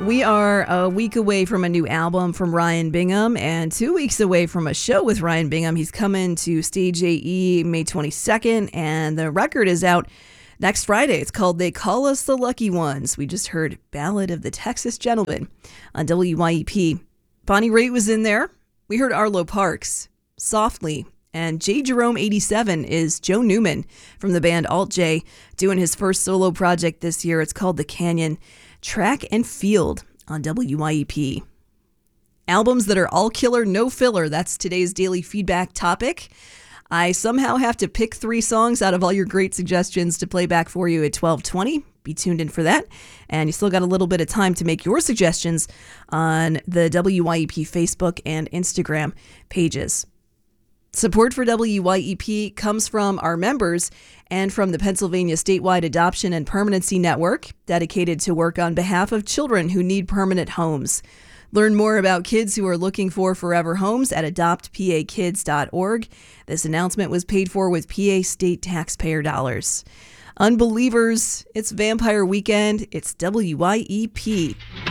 We are a week away from a new album from Ryan Bingham and 2 weeks away from a show with Ryan Bingham. He's coming to Stage AE May 22nd, and the record is out next Friday. It's called They Call Us the Lucky Ones. We just heard Ballad of the Texas Gentleman on WYEP. Bonnie Raitt was in there. We heard Arlo Parks, Softly, and J. Jerome 87 is Joe Newman from the band Alt J, doing his first solo project this year. It's called The Canyon. Track and Field on WYEP. Albums that are all killer, no filler. That's today's daily feedback topic. I somehow have to pick 3 songs out of all your great suggestions to play back for you at 12:20. Be tuned in for that. And you still got a little bit of time to make your suggestions on the WYEP Facebook and Instagram pages. Support for WYEP comes from our members and from the Pennsylvania Statewide Adoption and Permanency Network, dedicated to work on behalf of children who need permanent homes. Learn more about kids who are looking for forever homes at adoptpakids.org. This announcement was paid for with PA state taxpayer dollars. Unbelievers, it's Vampire Weekend. It's WYEP.